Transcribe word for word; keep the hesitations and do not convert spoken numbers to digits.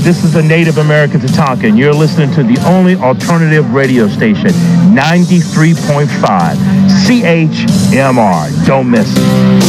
This is the Native American Tatanka, and you're listening to the only alternative radio station, ninety-three point five C H M R. Don't miss it.